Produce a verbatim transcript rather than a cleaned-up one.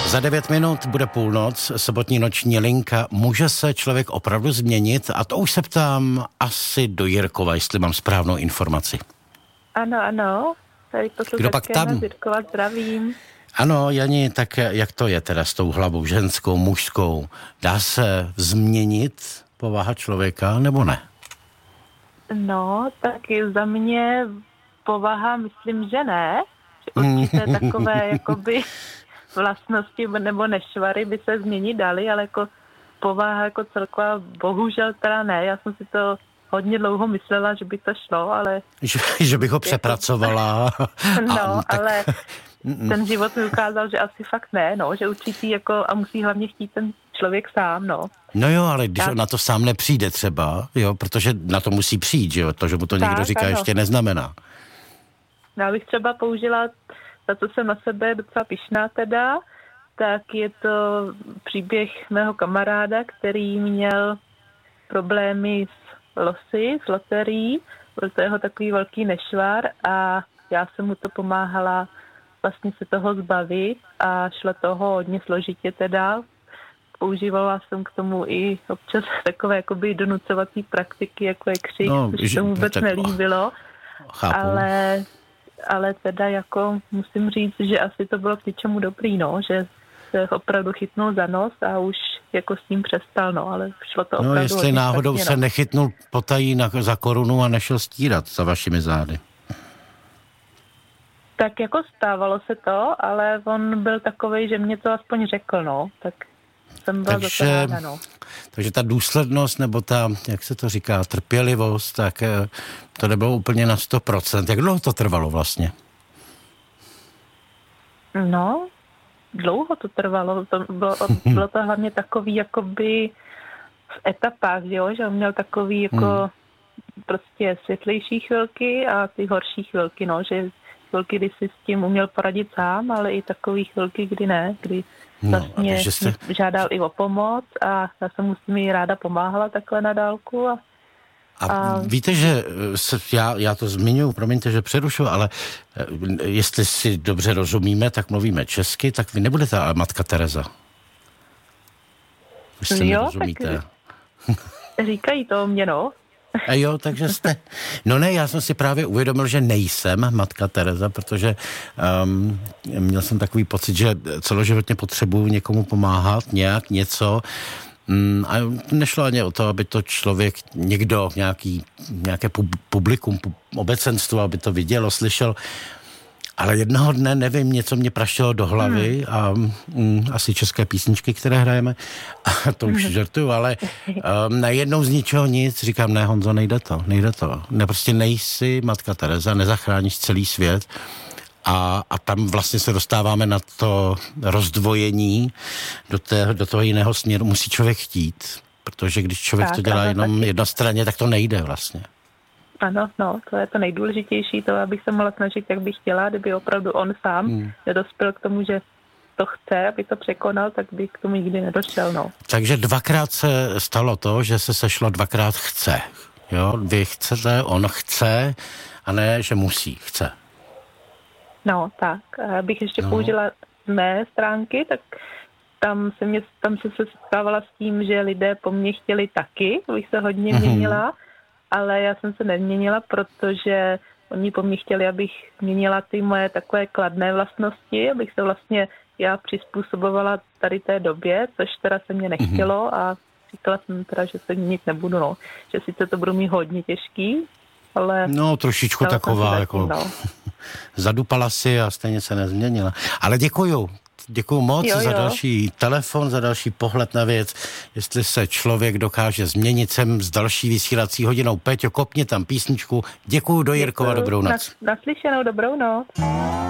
Za devět minut bude půlnoc, sobotní noční linka. Může se člověk opravdu změnit? A to už se ptám asi do Jirkova, jestli mám správnou informaci. Ano, ano. Tady Kdo pak tam? Jirkova, zdravím. Ano, Jani, tak jak to je teda s tou hlavou ženskou, mužskou? Dá se změnit povaha člověka, nebo ne? No, tak za mě povaha, myslím, že ne. Určitě takové, jakoby vlastnosti nebo nešvary by se změnit daly, ale jako povaha jako celková, bohužel teda ne. Já jsem si to hodně dlouho myslela, že by to šlo, ale... Že, že bych ho přepracovala. No, a, tak... ale ten život mi ukázal, že asi fakt ne, no, že určitý jako a musí hlavně chtít ten člověk sám, no. No jo, ale když tak. on na to sám nepřijde třeba, jo, protože na to musí přijít, že jo, to, že mu to tak, někdo říká, ano. ještě neznamená. Já bych třeba použila, za co jsem na sebe docela pyšná teda, tak je to příběh mého kamaráda, který měl problémy s losy, s loterií, byl to jeho takový velký nešvar a já jsem mu to pomáhala vlastně se toho zbavit a šlo toho hodně složitě teda. Používala jsem k tomu i občas takové jakoby donucovací praktiky, jako je křik, no, což se mu vůbec tak... nelíbilo. Chápu. Ale, ale teda jako musím říct, že asi to bylo k něčemu dobrý, no, že se opravdu chytnul za nos a už jako s tím přestal, no, ale šlo to opravdu. No, jestli náhodou špatně, se no. nechytnul potají na, za korunu a nešel stírat za vašimi zády. Tak jako stávalo se to, ale on byl takovej, že mě to aspoň řekl, no, tak jsem byla takže, za to ráda, no. Takže ta důslednost, nebo ta, jak se to říká, trpělivost, tak to nebylo úplně na sto procent. Jak dlouho to trvalo vlastně? No, dlouho to trvalo. To bylo, bylo to hlavně takový, jakoby v etapách, jo, že on měl takový jako hmm. prostě světlejší chvilky a ty horší chvilky, no, že chvilky, kdy si s tím uměl poradit sám, ale i takový chvilky, kdy ne, kdy vlastně no, jste... žádal i o pomoc a já jsem mu s tím ráda pomáhala takhle na dálku. A, a, a víte, že se, já, já to zmiňuji, promiňte, že přerušu, ale jestli si dobře rozumíme, tak mluvíme česky, tak vy nebudete ale matka Tereza. Vy si jo, nerozumíte. Tak říkají to o mě, no. A jo, takže jste... No ne, já jsem si právě uvědomil, že nejsem matka Tereza, protože um, měl jsem takový pocit, že celoživotně potřebuju někomu pomáhat, nějak, něco. Um, a nešlo ani o to, aby to člověk, někdo, nějaký, nějaké publikum, obecenstvo, aby to vidělo, slyšel. Ale jednoho dne, nevím, něco mě praštilo do hlavy hmm. a mm, asi české písničky, které hrajeme, a to už žartuju, ale um, najednou z ničeho nic, říkám, ne, Honzo, nejde to, nejde to. Ne, prostě nejsi matka Tereza, nezachráníš celý svět a, a tam vlastně se dostáváme na to rozdvojení do, té, do toho jiného směru. Musí člověk chtít, protože když člověk tak, to dělá jenom taky jednostranně, tak to nejde vlastně. Ano, no, to je to nejdůležitější, to, abych se mohla snažit, jak bych chtěla, kdyby opravdu on sám hmm. nedospěl k tomu, že to chce, aby to překonal, tak by k tomu nikdy nedošel, no. Takže dvakrát se stalo to, že se sešlo dvakrát chce, jo? Vy chcete, on chce, a ne, že musí, chce. No, tak, abych ještě no. použila mé stránky, tak tam se, mě, tam se setkávala s tím, že lidé po mně chtěli taky, abych se hodně měnila, ale já jsem se neměnila, protože oni po mně chtěli, abych měnila ty moje takové kladné vlastnosti, abych se vlastně já přizpůsobovala tady té době, což teda se mě nechtělo a říkala jsem teda, že se měnit nebudu, no. Že sice to budu mít hodně těžký, ale... No, trošičku taková, jako no. zadupala si a stejně se nezměnila. Ale děkuju. Děkuju moc jo, jo. za další telefon, za další pohled na věc. Jestli se člověk dokáže změnit, sem s další vysílací hodinou. Péťo, kopni tam písničku. Děkuju, do Jirkova, dobrou noc. Na, naslyšenou, dobrou noc.